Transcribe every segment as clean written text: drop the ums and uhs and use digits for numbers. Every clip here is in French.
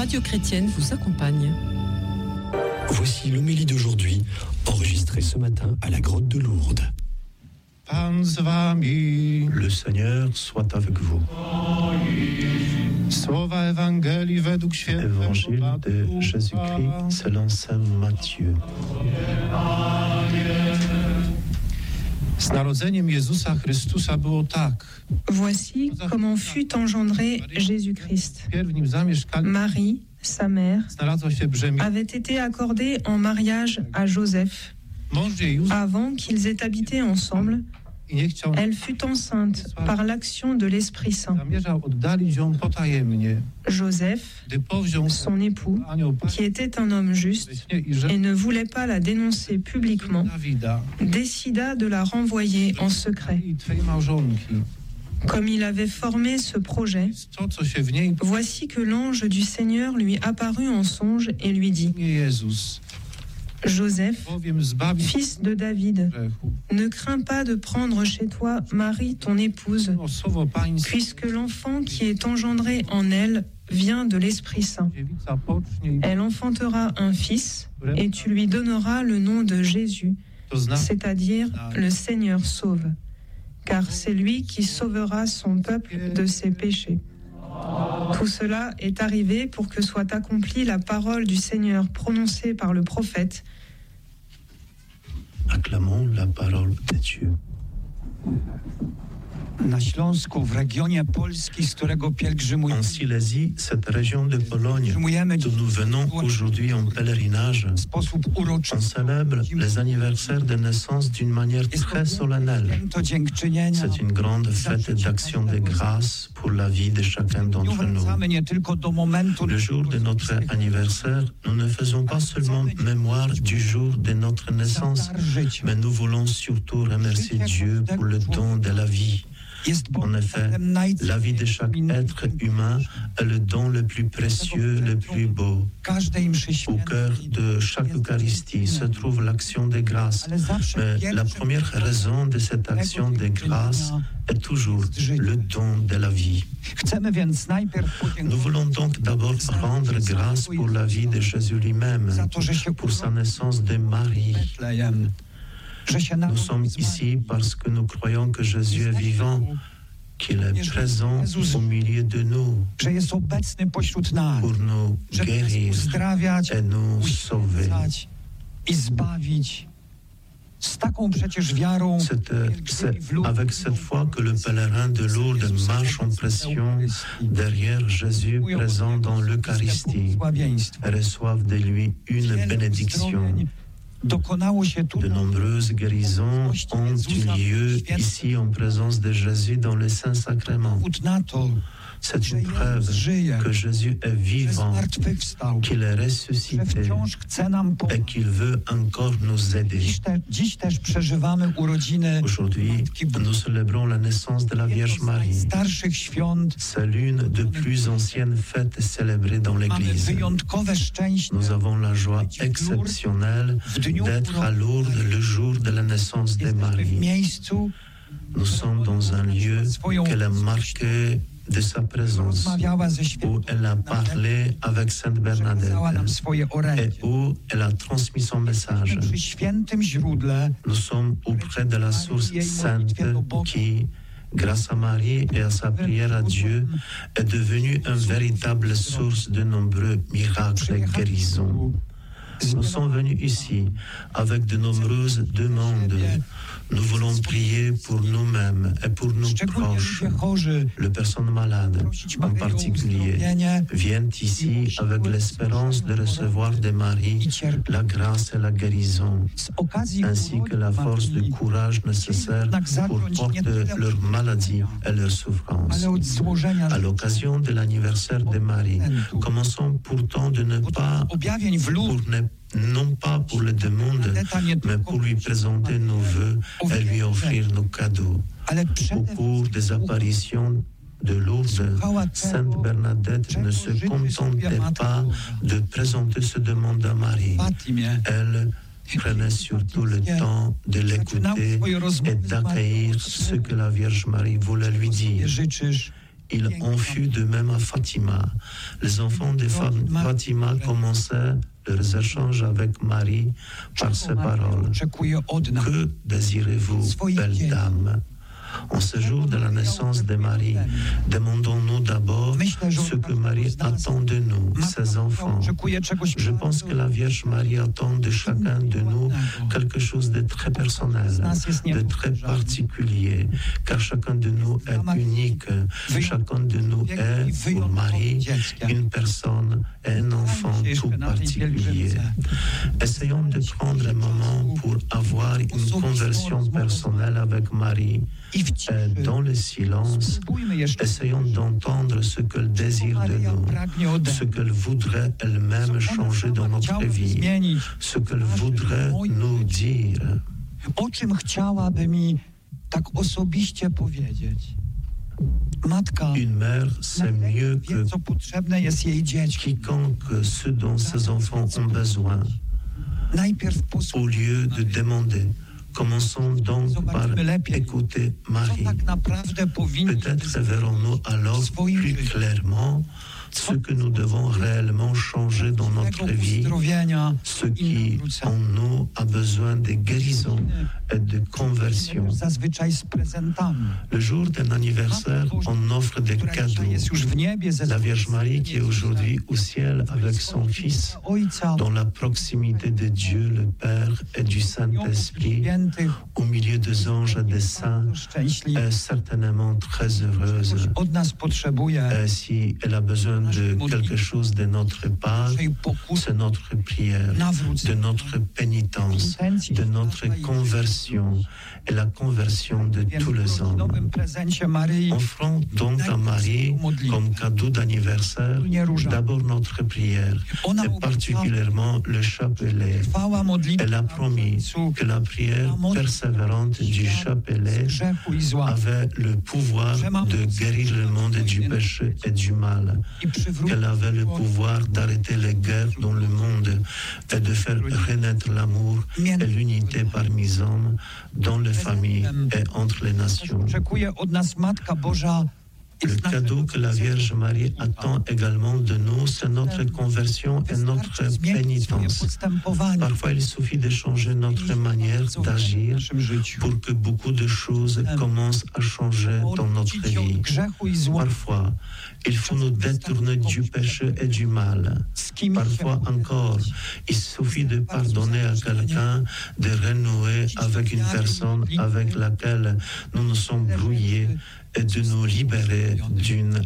Radio Chrétienne vous accompagne. Voici l'homélie d'aujourd'hui, enregistrée ce matin à la grotte de Lourdes. Le Seigneur soit avec vous. Évangile de Jésus-Christ selon saint Matthieu. Voici comment fut engendré Jésus-Christ. Marie, sa mère, avait été accordée en mariage à Joseph. Avant qu'ils aient habité ensemble, elle fut enceinte par l'action de l'Esprit Saint. Joseph, son époux, qui était un homme juste et ne voulait pas la dénoncer publiquement, décida de la renvoyer en secret. Comme il avait formé ce projet, voici que l'ange du Seigneur lui apparut en songe et lui dit : Joseph, fils de David, ne crains pas de prendre chez toi Marie, ton épouse, puisque l'enfant qui est engendré en elle vient de l'Esprit Saint. Elle enfantera un fils, et tu lui donneras le nom de Jésus, c'est-à-dire le Seigneur sauve, car c'est lui qui sauvera son peuple de ses péchés. Tout cela est arrivé pour que soit accomplie la parole du Seigneur prononcée par le prophète. Acclamons la parole de Dieu. Na Śląsku, w regionie Polski, z którego pielgrzymujemy. En Silésie, cette région de Pologne, d'où nous venons aujourd'hui en pèlerinage, on célèbre les anniversaires de naissance d'une manière très solennelle. C'est une grande fête d'action de grâce pour la vie de chacun d'entre nous. Le jour de notre anniversaire, nous ne faisons pas seulement mémoire du jour de notre naissance, mais nous voulons surtout remercier Dieu pour le don de la vie. En effet, la vie de chaque être humain est le don le plus précieux, le plus beau. Au cœur de chaque Eucharistie se trouve l'action de grâce. Mais la première raison de cette action de grâce est toujours le don de la vie. Nous voulons donc d'abord rendre grâce pour la vie de Jésus lui-même, pour sa naissance de Marie. Nous sommes ici parce que nous croyons que Jésus est vivant, qu'il est présent au milieu de nous pour nous guérir et nous sauver. C'est avec cette foi que le pèlerin de Lourdes marche en pression derrière Jésus présent dans l'Eucharistie et reçoivent de lui une bénédiction. De nombreuses guérisons ont eu lieu ici en présence de Jésus dans le Saint-Sacrement. C'est une preuve que Jésus est vivant, qu'il est ressuscité et qu'il veut encore nous aider. Aujourd'hui, nous célébrons la naissance de la Vierge Marie. C'est l'une des plus anciennes fêtes célébrées dans l'Église. Nous avons la joie exceptionnelle d'être à Lourdes le jour de la naissance de Marie. Nous sommes dans un lieu qu'elle a marqué de sa présence, où elle a parlé avec Sainte Bernadette et où elle a transmis son message. Nous sommes auprès de la source sainte qui, grâce à Marie et à sa prière à Dieu, est devenue une véritable source de nombreux miracles et guérisons. Nous sommes venus ici avec de nombreuses demandes. Nous voulons prier pour nous-mêmes et pour nos proches. Les personnes malades, en particulier, viennent ici avec l'espérance de recevoir de Marie la grâce et la guérison, ainsi que la force de courage nécessaire pour porter leur maladie et leur souffrance. À l'occasion de l'anniversaire de Marie, commençons pourtant de ne pas, non pas pour le demander, mais pour lui présenter nos vœux et lui offrir nos cadeaux. Au cours des apparitions de Lourdes, Sainte Bernadette ne se contentait pas de présenter ce demande à Marie. Elle prenait surtout le temps de l'écouter et d'accueillir ce que la Vierge Marie voulait lui dire. Il en fut de même à Fatima. Les enfants de Fatima commençaient leurs échanges avec Marie par ces paroles. Que désirez-vous, belle dame? En ce jour de la naissance de Marie, demandons-nous d'abord ce que Marie attend de nous, ses enfants. Je pense que la Vierge Marie attend de chacun de nous quelque chose de très personnel, de très particulier, car chacun de nous est unique. Chacun de nous est, pour Marie, une personne et un enfant tout particulier. Essayons de prendre un moment pour avoir une conversion personnelle avec Marie. Et dans le silence, essayons d'entendre ce qu'elle désire de nous, ce qu'elle voudrait elle-même changer dans notre vie, ce qu'elle voudrait nous dire. O czym chciałaby mi tak osobiście powiedzieć? Une mère sait mieux que quiconque ce dont ses enfants ont besoin. Au lieu de demander, commençons donc par écouter Marie. Peut-être verrons-nous alors plus clairement ce que nous devons réellement changer dans notre vie, ce qui en nous a besoin de guérison et de conversion. Le jour d'un anniversaire, on offre des cadeaux. La Vierge Marie qui est aujourd'hui au ciel avec son Fils, dans la proximité de Dieu le Père et du Saint-Esprit, au milieu des anges et des saints, est certainement très heureuse. Et si elle a besoin de quelque chose de notre part, c'est notre prière, de notre pénitence, de notre conversion et la conversion de tous les hommes. Offrons donc à Marie, comme cadeau d'anniversaire, d'abord notre prière, et particulièrement le chapelet. Elle a promis que la prière persévérante du chapelet avait le pouvoir de guérir le monde du péché et du mal, qu'elle avait le pouvoir d'arrêter les guerres dans le monde et de faire renaître l'amour et l'unité parmi les hommes, dans les familles et entre les nations. Le cadeau que la Vierge Marie attend également de nous, c'est notre conversion et notre pénitence. Parfois, il suffit de changer notre manière d'agir pour que beaucoup de choses commencent à changer dans notre vie. Parfois, il faut nous détourner du péché et du mal. Parfois encore, il suffit de pardonner à quelqu'un, de renouer avec une personne avec laquelle nous nous sommes brouillés, et de nous libérer d'une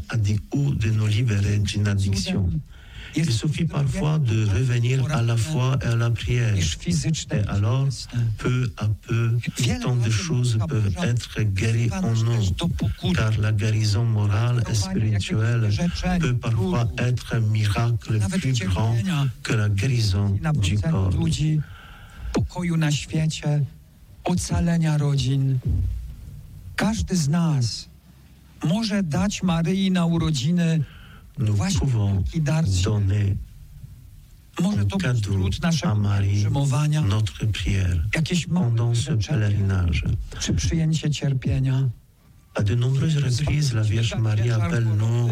addiction. Il suffit parfois de revenir à la foi et à la prière. Et alors, peu à peu, tant de choses peuvent être guéries en nous, car la guérison morale et spirituelle peut parfois être un miracle plus grand que la guérison du corps. Pokoju na świecie, ocalenia rodzin. Każdy z nas może dać Maryi na urodziny właśnie taki darczyk. Może to być trud naszego przyjmowania, jakieś małe wyrzeczenie, czy przyjęcie cierpienia. À de nombreuses reprises, la Vierge Marie appelle-nous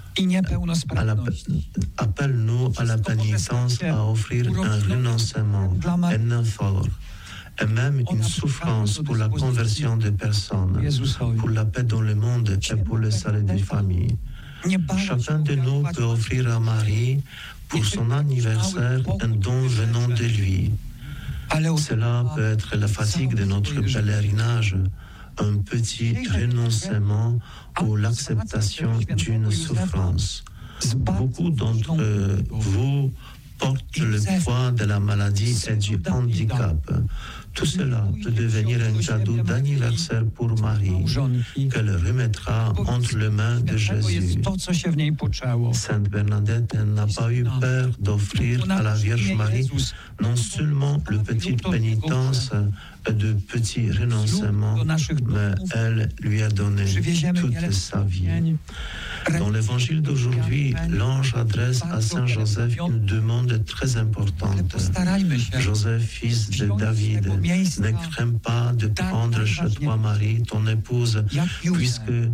à la pénitence, à offrir un renoncement, un effort, et même une souffrance pour la conversion des personnes, pour la paix dans le monde et pour le salut des familles. Chacun de nous peut offrir à Marie, pour son anniversaire, un don venant de lui. Cela peut être la fatigue de notre pèlerinage, un petit renoncement ou l'acceptation d'une souffrance. Beaucoup d'entre vous portent le poids de la maladie et du handicap. Tout cela peut devenir un cadeau d'anniversaire pour Marie, qu'elle remettra entre les mains de Jésus. Sainte Bernadette n'a pas eu peur d'offrir à la Vierge Marie non seulement le petit pénitence et de petits renoncements, mais elle lui a donné toute sa vie. Dans l'évangile d'aujourd'hui, l'ange adresse à Saint Joseph une demande très importante. Joseph, fils de David, ne crains pas de prendre chez toi Marie, ton épouse, puisque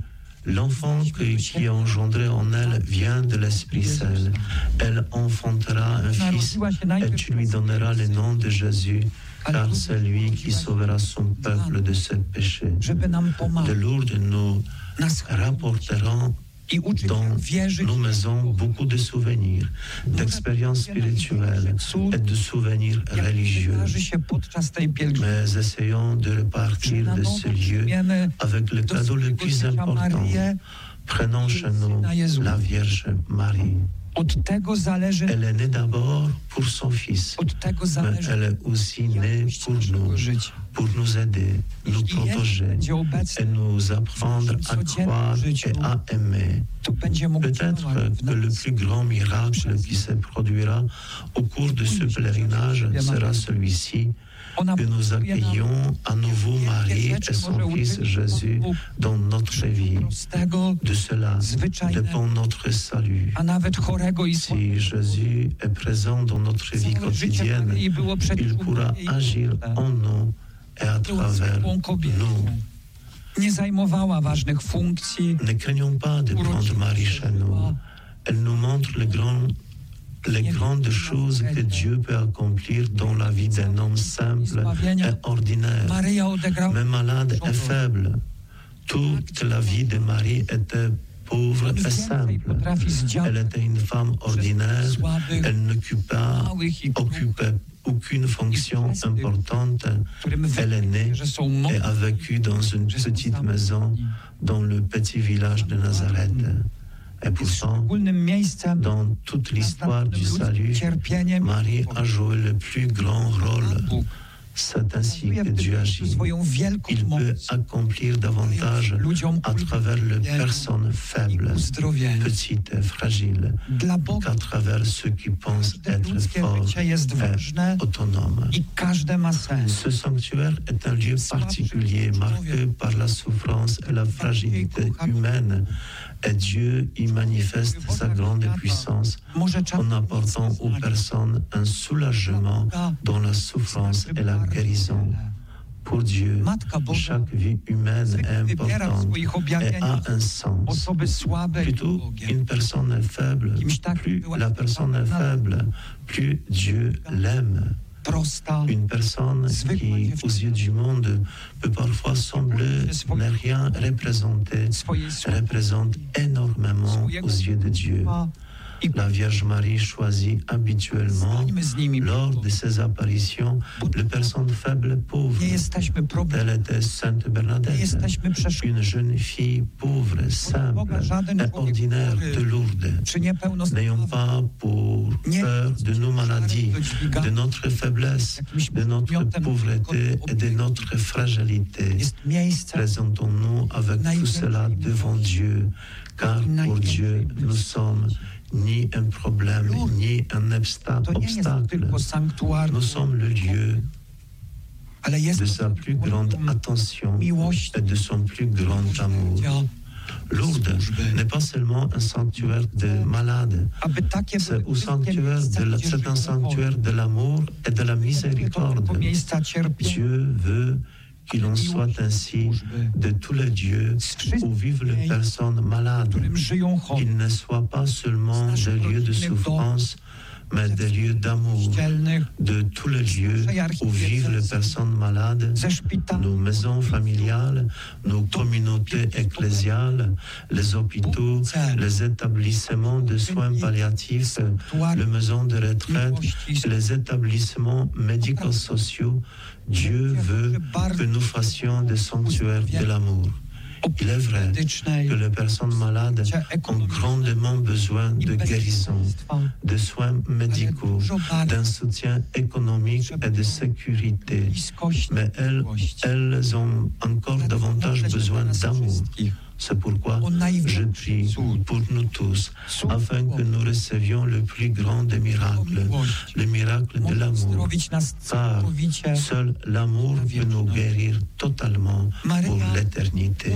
L'enfant qui est engendré en elle vient de l'Esprit Saint. Elle enfantera un fils et tu lui donneras le nom de Jésus, car c'est lui qui sauvera son peuple de ses péchés. De Lourdes, nous rapporterons dans nos maisons beaucoup de souvenirs, d'expériences spirituelles et de souvenirs religieux. Mais essayons de repartir de ce lieu avec le cadeau le plus important. Prenons chez nous la Vierge Marie. Elle est née d'abord pour son Fils, mais elle est aussi née pour nous aider, nous protéger et nous apprendre à croire et à aimer. Peut-être que le plus grand miracle qui se produira au cours de ce pèlerinage sera celui-ci, que nous accueillons à nouveau Marie et son Fils Jésus dans notre vie. De cela dépend notre salut. Si Jésus est présent dans notre vie quotidienne, il pourra agir en nous et à travers nous. Ne craignons pas de prendre Marie chez nous. Elle nous montre les grandes choses que Dieu peut accomplir dans la vie d'un homme simple et ordinaire, mais malade et faible. Toute la vie de Marie était pauvre et simple. Elle était une femme ordinaire, elle n'occupait aucune fonction importante. Elle est née et a vécu dans une petite maison dans le petit village de Nazareth. Et pourtant, dans toute l'histoire du salut, Marie a joué le plus grand rôle. C'est ainsi que Dieu agit. Il peut accomplir davantage à travers les personnes faibles, petites et fragiles, qu'à travers ceux qui pensent être forts et autonomes. Ce sanctuaire est un lieu particulier marqué par la souffrance et la fragilité humaine. Et Dieu y manifeste sa grande puissance en apportant aux personnes un soulagement dans la souffrance et la guérison. Pour Dieu, chaque vie humaine est importante et a un sens. Plutôt une personne est faible, plus la personne est faible, plus Dieu l'aime. Une personne qui, aux yeux du monde, peut parfois sembler ne rien représenter, représente énormément aux yeux de Dieu. La Vierge Marie choisit habituellement, lors de ses apparitions, les personnes faibles et pauvres. Elle était Sainte Bernadette, une jeune fille pauvre, simple et ordinaire de Lourdes. N'ayons pas peur de nos maladies, de notre faiblesse, de notre pauvreté et de notre fragilité. Présentons-nous avec tout cela devant Dieu, car pour Dieu, nous sommes ni un problème, ni un obstacle. Nous sommes le lieu de sa plus grande attention et de son plus grand amour. Lourdes n'est pas seulement un sanctuaire de malades, c'est un sanctuaire de l'amour et de la miséricorde. Dieu veut qu'il en soit ainsi de tous les lieux où vivent les personnes malades, qu'ils ne soient pas seulement des lieux de souffrance, mais des lieux d'amour, de tous les lieux où vivent les personnes malades, nos maisons familiales, nos communautés ecclésiales, les hôpitaux, les établissements de soins palliatifs, les maisons de retraite, les établissements médico-sociaux. Dieu veut que nous fassions des sanctuaires de l'amour. Il est vrai que les personnes malades ont grandement besoin de guérison, de soins médicaux, d'un soutien économique et de sécurité. Mais elles ont encore davantage besoin d'amour. C'est pourquoi je prie pour nous tous, afin que nous recevions le plus grand des miracles, le miracle de l'amour. Car seul l'amour peut nous guérir totalement pour l'éternité.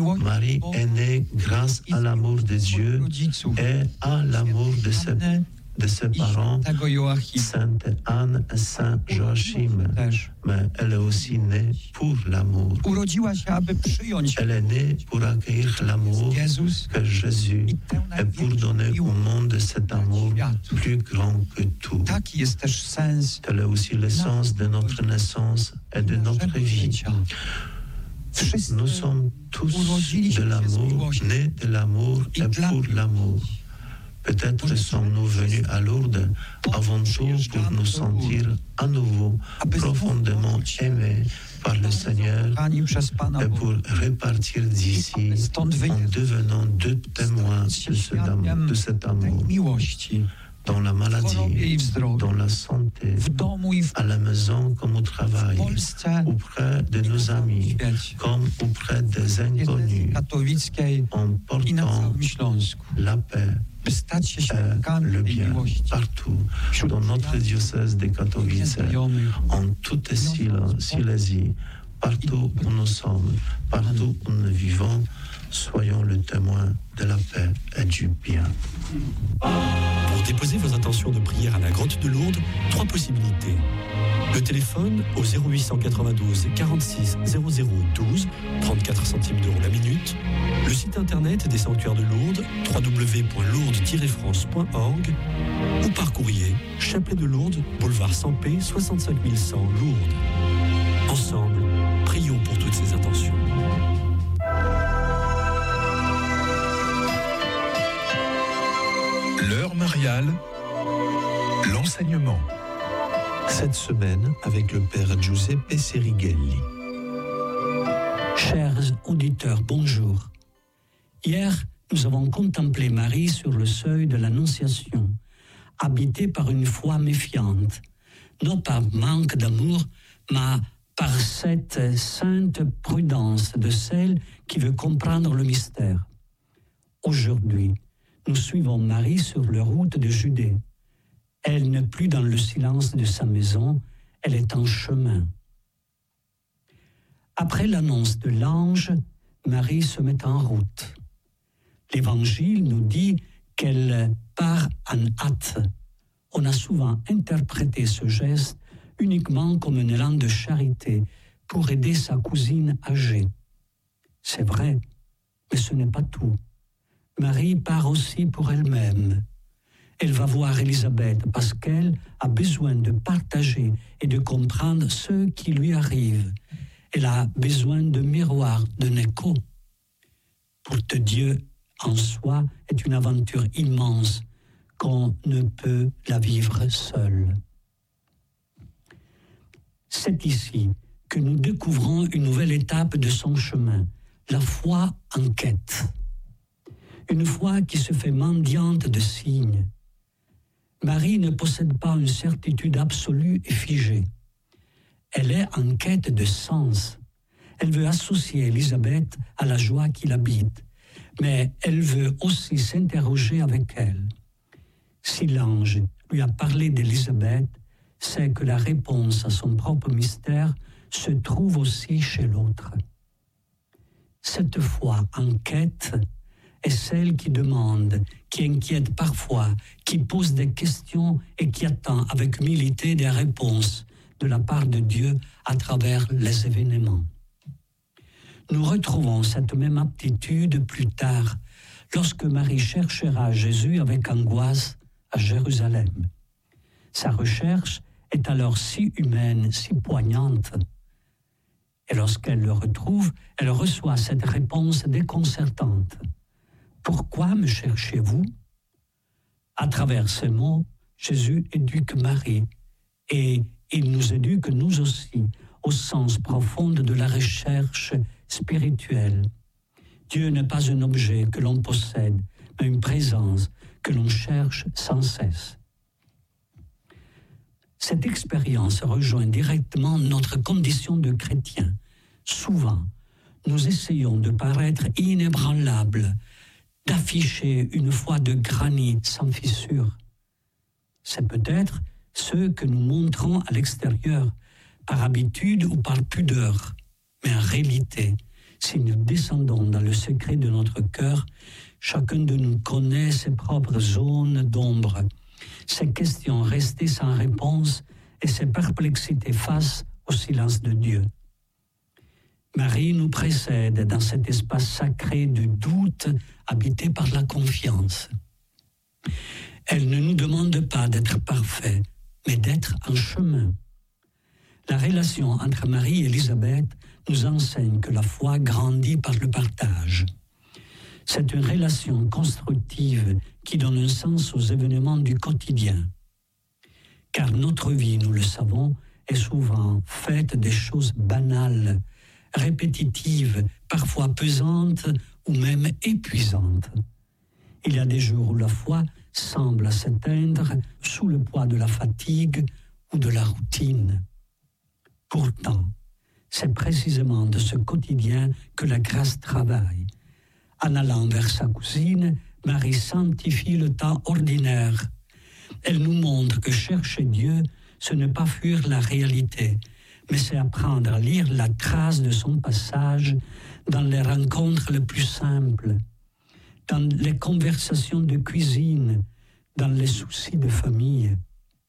Marie est née grâce à l'amour de Dieu et à l'amour de ses de ses parents, Sainte Anne et Saint Joachim, mais elle est aussi née pour l'amour. Elle est née pour accueillir l'amour que Jésus et pour donner au monde cet amour plus grand que tout. Tel est aussi le sens de notre naissance et de notre vie. Nous sommes tous de l'amour, nés de l'amour et pour l'amour. Peut-être sommes-nous venus à Lourdes avant tout pour nous sentir à nouveau profondément aimés par le Seigneur et pour repartir d'ici en devenant deux témoins de cet amour. Dans la maladie, dans la santé, à la maison comme au travail, auprès de nos amis, comme auprès des inconnus, en portant la paix et le bien partout, dans notre diocèse de Katowice, en toute Silésie, partout où nous sommes, partout où nous vivons, soyons le témoin de la paix et du bien. Pour déposer vos intentions de prière à la grotte de Lourdes, 3 possibilités. Le téléphone au 0892 46 0012, 34 centimes d'euros la minute. Le site internet des sanctuaires de Lourdes, www.lourdes-france.org, ou par courrier, Chapelet de Lourdes, boulevard Sampé, 65 100 Lourdes. Ensemble, prions pour toutes ces intentions. L'heure mariale, l'enseignement. Cette semaine, avec le Père Giuseppe Serighelli. Chers auditeurs, bonjour. Hier, nous avons contemplé Marie sur le seuil de l'Annonciation, habitée par une foi méfiante, non par manque d'amour, mais par cette sainte prudence de celle qui veut comprendre le mystère. Aujourd'hui, nous suivons Marie sur la route de Judée. Elle n'est plus dans le silence de sa maison, elle est en chemin. Après l'annonce de l'ange, Marie se met en route. L'Évangile nous dit qu'elle part en hâte. On a souvent interprété ce geste uniquement comme un élan de charité pour aider sa cousine âgée. C'est vrai, mais ce n'est pas tout. Marie part aussi pour elle-même. Elle va voir Élisabeth parce qu'elle a besoin de partager et de comprendre ce qui lui arrive. Elle a besoin de miroir, d'un écho. Pour te Dieu en soi est une aventure immense qu'on ne peut la vivre seul. C'est ici que nous découvrons une nouvelle étape de son chemin, la foi en quête. Une foi qui se fait mendiante de signes. Marie ne possède pas une certitude absolue et figée. Elle est en quête de sens. Elle veut associer Élisabeth à la joie qui l'habite, mais elle veut aussi s'interroger avec elle. Si l'ange lui a parlé d'Élisabeth, c'est que la réponse à son propre mystère se trouve aussi chez l'autre. Cette foi en quête est celle qui demande, qui inquiète parfois, qui pose des questions et qui attend avec humilité des réponses de la part de Dieu à travers les événements. Nous retrouvons cette même aptitude plus tard, lorsque Marie cherchera Jésus avec angoisse à Jérusalem. Sa recherche est alors si humaine, si poignante. Et lorsqu'elle le retrouve, elle reçoit cette réponse déconcertante. « Pourquoi me cherchez-vous » À travers ces mots, Jésus éduque Marie et il nous éduque nous aussi au sens profond de la recherche spirituelle. Dieu n'est pas un objet que l'on possède, mais une présence que l'on cherche sans cesse. Cette expérience rejoint directement notre condition de chrétien. Souvent, nous essayons de paraître inébranlables, d'afficher une foi de granit sans fissure. C'est peut-être ce que nous montrons à l'extérieur, par habitude ou par pudeur. Mais en réalité, si nous descendons dans le secret de notre cœur, chacun de nous connaît ses propres zones d'ombre, ses questions restées sans réponse et ses perplexités face au silence de Dieu. Marie nous précède dans cet espace sacré du doute habité par la confiance. Elle ne nous demande pas d'être parfaits, mais d'être en chemin. La relation entre Marie et Élisabeth nous enseigne que la foi grandit par le partage. C'est une relation constructive qui donne un sens aux événements du quotidien. Car notre vie, nous le savons, est souvent faite des choses banales, répétitives, parfois pesantes ou même épuisantes. Il y a des jours où la foi semble s'éteindre sous le poids de la fatigue ou de la routine. Pourtant, c'est précisément de ce quotidien que la grâce travaille. En allant vers sa cousine, Marie sanctifie le temps ordinaire. Elle nous montre que chercher Dieu, ce n'est pas fuir la réalité, mais c'est apprendre à lire la trace de son passage dans les rencontres les plus simples, dans les conversations de cuisine, dans les soucis de famille.